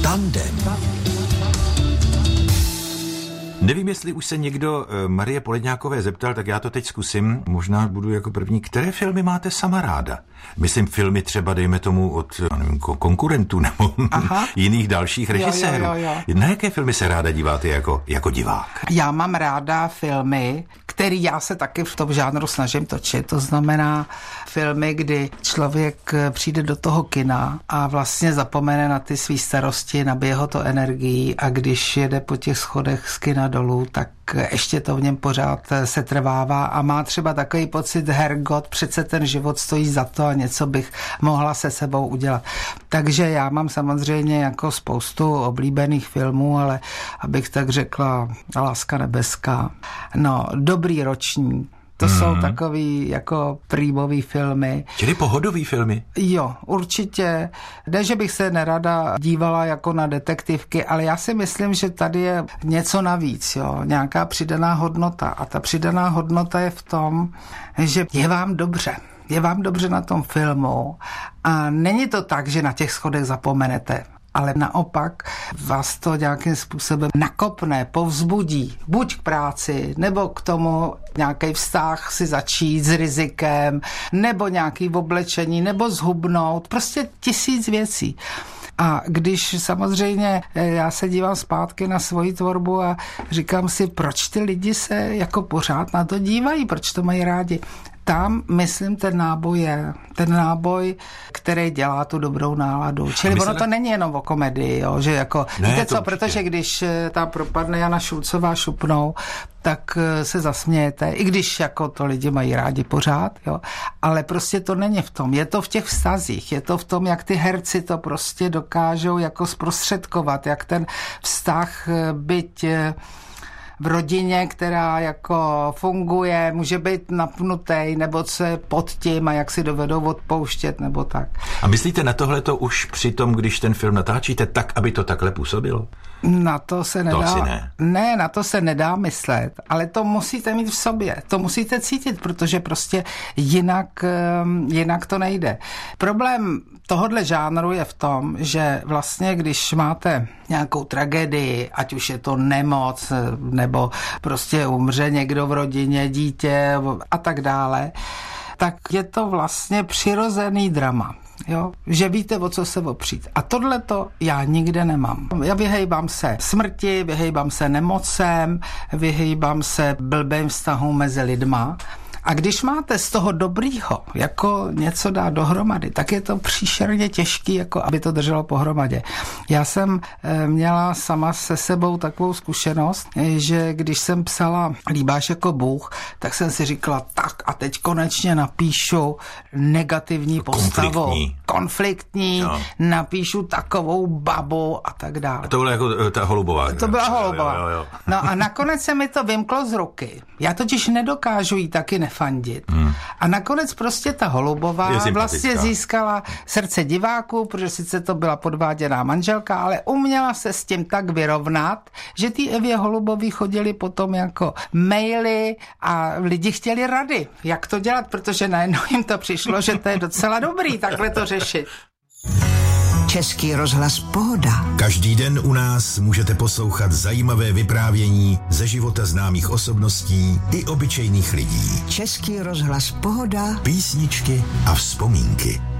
Tandem. Nevím, jestli už se někdo Marie Poledňákové zeptal, tak já to teď zkusím. Možná budu jako první. Které filmy máte sama ráda? Myslím filmy třeba, dejme tomu, od konkurentů nebo jiných dalších režisérů. Jo. Na jaké filmy se ráda díváte jako divák? Já mám ráda filmy, který já se taky v tom žánru snažím točit. To znamená filmy, kdy člověk přijde do toho kina a vlastně zapomene na ty svý starosti, nabije ho to energií a když jede po těch schodech z kina dolů, tak ještě to v něm pořád se trvává a má třeba takový pocit, hergot, přece ten život stojí za to a něco bych mohla se sebou udělat. Takže já mám samozřejmě jako spoustu oblíbených filmů, ale abych tak řekla, Láska nebeská, no, Dobrý ročník. To jsou takový jako prímový filmy. Čili pohodový filmy? Jo, určitě. Ne, že bych se nerada dívala jako na detektivky, ale já si myslím, že tady je něco navíc, jo, nějaká přidaná hodnota. A ta přidaná hodnota je v tom, že je vám dobře. Je vám dobře na tom filmu a není to tak, že na těch schodech zapomenete. Ale naopak vás to nějakým způsobem nakopne, povzbudí, buď k práci, nebo k tomu nějaký vztah si začít s rizikem, nebo nějaký oblečení, nebo zhubnout, prostě 1000 věcí. A když samozřejmě já se dívám zpátky na svoji tvorbu a říkám si, proč ty lidi se jako pořád na to dívají, proč to mají rádi. Tam, myslím, ten náboj, který dělá tu dobrou náladu. Čili ono to není jenom o komedii, jo, že jako, ne, víte co, protože když tam propadne Jana Šulcová šupnou, tak se zasmějete, i když jako to lidi mají rádi pořád, jo, ale prostě to není v tom, je to v těch vztazích, je to v tom, jak ty herci to prostě dokážou jako zprostředkovat, jak ten vztah byť v rodině, která jako funguje, může být napnutý, nebo co je pod tím a jak si dovedou odpouštět, nebo tak. A myslíte na tohleto už při tom, když ten film natáčíte tak, aby to takhle působilo? Na to se nedá. To asi ne. Ne, na to se nedá myslet, ale to musíte mít v sobě. To musíte cítit, protože prostě jinak to nejde. Problém tohodle žánru je v tom, že vlastně, když máte nějakou tragédii, ať už je to nemoc, nebo prostě umře někdo v rodině, dítě a tak dále, tak je to vlastně přirozený drama. Jo? Že víte, o co se opřít. A tohleto já nikde nemám. Já vyhejbám se smrti, vyhejbám se nemocem, vyhejbám se blbým vztahům mezi lidma. A když máte z toho dobrýho jako něco dát dohromady, tak je to příšerně těžký, jako aby to drželo pohromadě. Já jsem měla sama se sebou takovou zkušenost, že když jsem psala Líbáš jako Bůh, tak jsem si říkala, tak a teď konečně napíšu negativní postavu. Konfliktní, no. Napíšu takovou babu a tak dále. A to byla jako ta Holubová. To byla Holubová. Jo. No a nakonec se mi to vymklo z ruky. Já totiž nedokážu jí taky nefandit. A nakonec prostě ta Holubová vlastně získala srdce diváků, protože sice to byla podváděná manželka, ale uměla se s tím tak vyrovnat, že ty Evě Holubový chodili potom jako maily a lidi chtěli rady, jak to dělat, protože najednou jim to přišlo, že to je docela dobrý takhle to řešit. Český rozhlas Pohoda. Každý den u nás můžete poslouchat zajímavé vyprávění ze života známých osobností i obyčejných lidí. Český rozhlas Pohoda. Písničky a vzpomínky.